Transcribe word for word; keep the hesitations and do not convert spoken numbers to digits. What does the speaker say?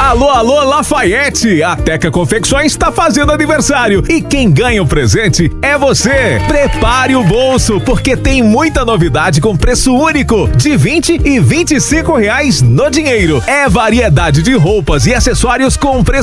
Alô, alô, Lafayette! A Teca Confecções está fazendo aniversário e quem ganha o presente é você. Prepare o bolso, porque tem muita novidade com preço único de vinte e vinte e cinco reais no dinheiro. É variedade de roupas e acessórios com preço